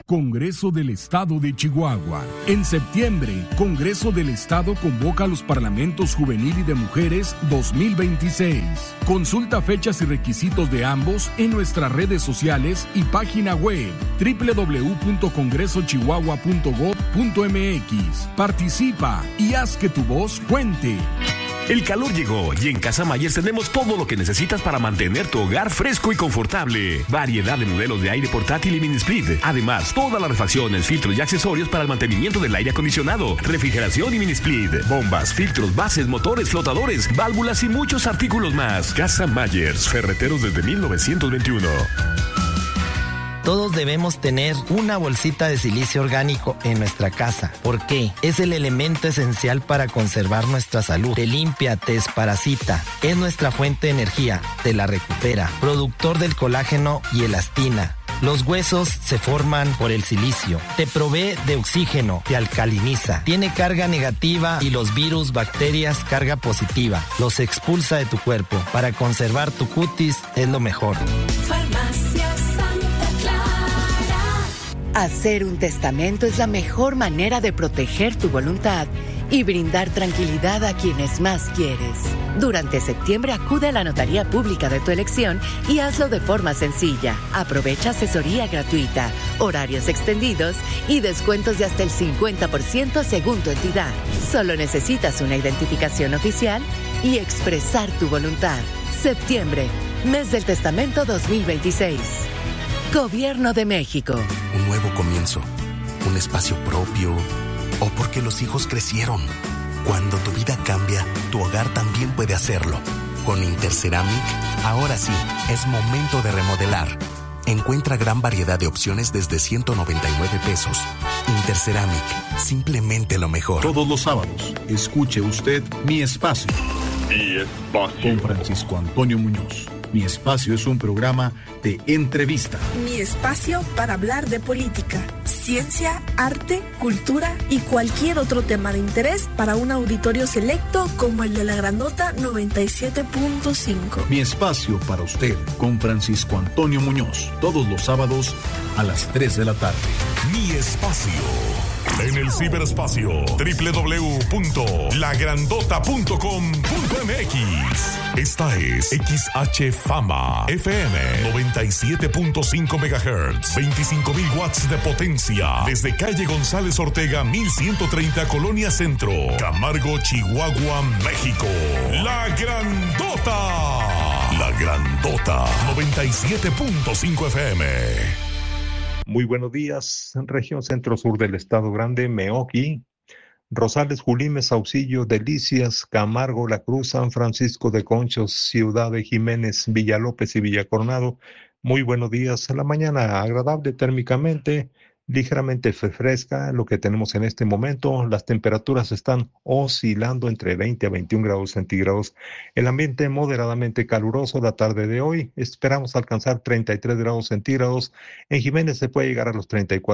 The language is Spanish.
Congreso del Estado de Chihuahua. En septiembre, Congreso del Estado convoca a los parlamentos juvenil y de mujeres 2026. Consulta fechas y requisitos de ambos en nuestras redes sociales y página web www.congresochihuahua.gov.mx. Participa y haz que tu voz cuente. El calor llegó y en Casa Myers tenemos todo lo que necesitas para mantener tu hogar fresco y confortable. Variedad de modelos de aire portátil y mini split. Además, todas las refacciones, filtros y accesorios para el mantenimiento del aire acondicionado, refrigeración y mini split, bombas, filtros, bases, motores, flotadores, válvulas y muchos artículos más. Casa Myers, ferreteros desde 1921. Todos debemos tener una bolsita de silicio orgánico en nuestra casa. ¿Por qué? Es el elemento esencial para conservar nuestra salud. Te limpia, te desparasita. Es nuestra fuente de energía. Te la recupera. Productor del colágeno y elastina. Los huesos se forman por el silicio. Te provee de oxígeno, te alcaliniza. Tiene carga negativa y los virus, bacterias, carga positiva. Los expulsa de tu cuerpo. Para conservar tu cutis es lo mejor. Hacer un testamento es la mejor manera de proteger tu voluntad y brindar tranquilidad a quienes más quieres. Durante septiembre acude a la notaría pública de tu elección y hazlo de forma sencilla. Aprovecha asesoría gratuita, horarios extendidos y descuentos de hasta el 50% según tu entidad. Solo necesitas una identificación oficial y expresar tu voluntad. Septiembre, mes del testamento 2026. Gobierno de México. Un nuevo comienzo, un espacio propio, o porque los hijos crecieron. Cuando tu vida cambia, tu hogar también puede hacerlo. Con Interceramic, ahora sí, es momento de remodelar. Encuentra gran variedad de opciones desde 199 pesos. Interceramic, simplemente lo mejor. Todos los sábados, escuche usted Mi Espacio. Mi Espacio. Con Francisco Antonio Muñoz. Mi Espacio es un programa de entrevista. Mi espacio para hablar de política, ciencia, arte, cultura y cualquier otro tema de interés para un auditorio selecto como el de la Grandota 97.5. Mi Espacio para usted con Francisco Antonio Muñoz. Todos los sábados a las 3 de la tarde. Mi Espacio. En el ciberespacio www.lagrandota.com.mx. Esta es XH Fama FM 97.5 MHz, 25,000 watts de potencia, desde calle González Ortega 1130, Colonia Centro, Camargo, Chihuahua, México. La Grandota. La Grandota 97.5 FM. Muy buenos días, región centro-sur del estado grande, Meoqui, Rosales, Julimes, Saucillo, Delicias, Camargo, La Cruz, San Francisco de Conchos, Ciudad de Jiménez, Villalópez y Villacornado. Muy buenos días, la mañana agradable térmicamente, ligeramente fresca, lo que tenemos en este momento. Las temperaturas están oscilando entre 20 a 21 grados centígrados. El ambiente moderadamente caluroso la tarde de hoy. Esperamos alcanzar 33 grados centígrados. En Jiménez se puede llegar a los 34